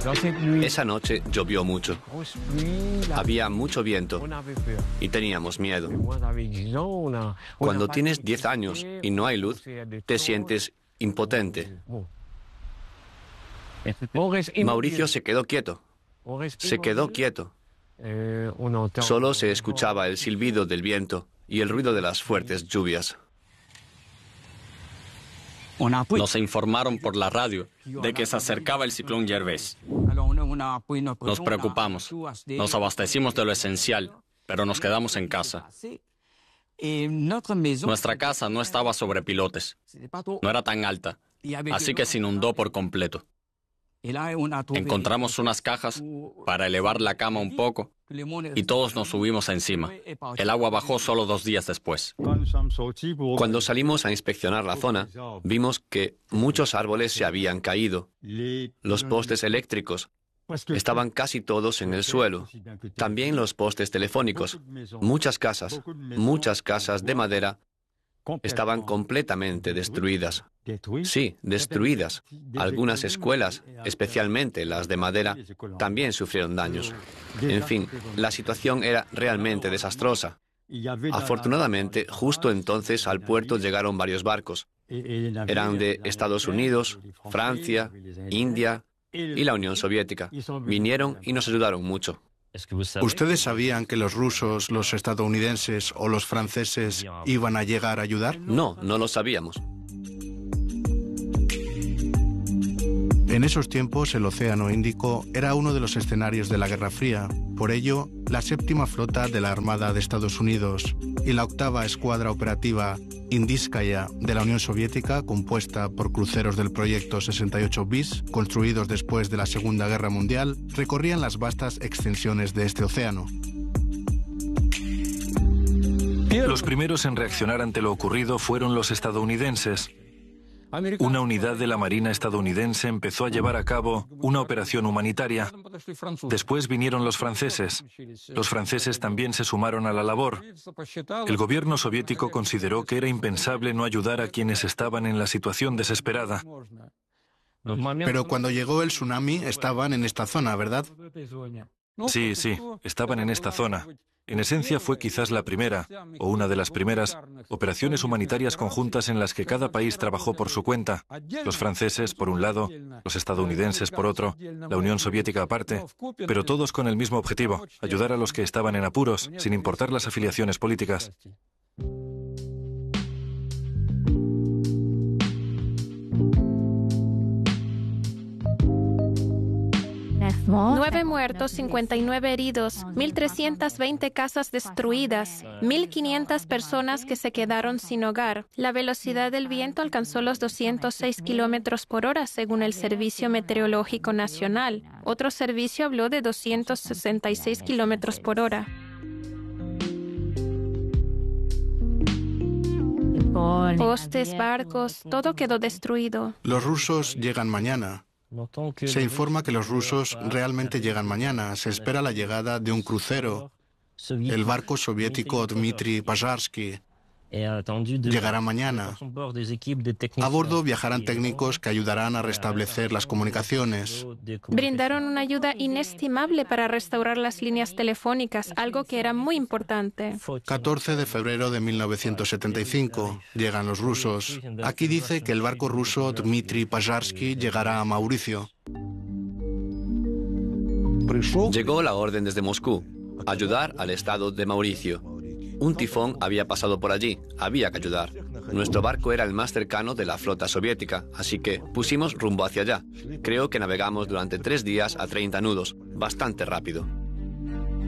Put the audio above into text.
Esa noche llovió mucho. Había mucho viento y teníamos miedo. Cuando tienes 10 años y no hay luz, te sientes impotente. Mauricio se quedó quieto. Se quedó quieto. Solo se escuchaba el silbido del viento y el ruido de las fuertes lluvias. Nos informaron por la radio de que se acercaba el ciclón Gervais. Nos preocupamos, nos abastecimos de lo esencial, pero nos quedamos en casa. Nuestra casa no estaba sobre pilotes, no era tan alta, así que se inundó por completo. Encontramos unas cajas para elevar la cama un poco y todos nos subimos encima. El agua bajó solo 2 días después. Cuando salimos a inspeccionar la zona, vimos que muchos árboles se habían caído. Los postes eléctricos estaban casi todos en el suelo. También los postes telefónicos. Muchas casas de madera estaban completamente destruidas. Sí, destruidas. Algunas escuelas, especialmente las de madera, también sufrieron daños. En fin, la situación era realmente desastrosa. Afortunadamente, justo entonces al puerto llegaron varios barcos. Eran de Estados Unidos, Francia, India y la Unión Soviética. Vinieron y nos ayudaron mucho. ¿Ustedes sabían que los rusos, los estadounidenses o los franceses iban a llegar a ayudar? No, no lo sabíamos. En esos tiempos, el Océano Índico era uno de los escenarios de la Guerra Fría. Por ello, la séptima flota de la Armada de Estados Unidos y la octava escuadra operativa Indískaya de la Unión Soviética, compuesta por cruceros del proyecto 68 bis, construidos después de la Segunda Guerra Mundial, recorrían las vastas extensiones de este océano. Los primeros en reaccionar ante lo ocurrido fueron los estadounidenses. Una unidad de la Marina estadounidense empezó a llevar a cabo una operación humanitaria. Después vinieron los franceses. Los franceses también se sumaron a la labor. El gobierno soviético consideró que era impensable no ayudar a quienes estaban en la situación desesperada. Pero cuando llegó el tsunami estaban en esta zona, ¿verdad? Sí, estaban en esta zona. En esencia fue quizás la primera, o una de las primeras, operaciones humanitarias conjuntas en las que cada país trabajó por su cuenta. Los franceses, por un lado, los estadounidenses, por otro, la Unión Soviética aparte, pero todos con el mismo objetivo, ayudar a los que estaban en apuros, sin importar las afiliaciones políticas. 9 muertos, 59 heridos, 1.320 casas destruidas, 1.500 personas que se quedaron sin hogar. La velocidad del viento alcanzó los 206 kilómetros por hora, según el Servicio Meteorológico Nacional. Otro servicio habló de 266 kilómetros por hora. Postes, barcos, todo quedó destruido. Los rusos llegan mañana. Se informa que los rusos realmente llegan mañana. Se espera la llegada de un crucero. El barco soviético Dmitry Pazharsky llegará mañana. A bordo viajarán técnicos que ayudarán a restablecer las comunicaciones. Brindaron una ayuda inestimable para restaurar las líneas telefónicas, algo que era muy importante. 14 de febrero de 1975. Llegan los rusos. Aquí dice que el barco ruso Dmitry Pazharsky llegará a Mauricio. Llegó la orden desde Moscú. Ayudar al estado de Mauricio. Un tifón había pasado por allí, había que ayudar. Nuestro barco era el más cercano de la flota soviética, así que pusimos rumbo hacia allá. Creo que navegamos durante 3 días a 30 nudos, bastante rápido.